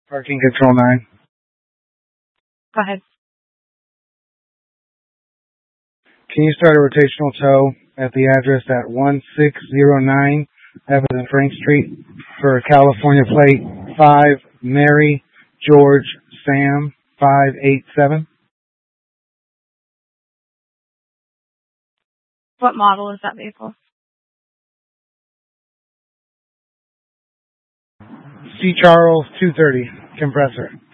Parking control 9. Go ahead. Can you start a rotational tow at the address at 1609 Evan Frank Street for California plate 5 Mary George Sam 587? What model is that vehicle? C. Charles 230 compressor.